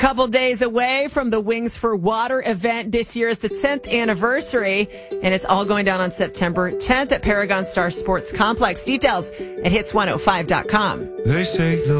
Couple days away from the Wings for Water event. This year is the 10th anniversary, and it's all going down on September 10th at Paragon Star Sports Complex. Details at hits105.com. They say the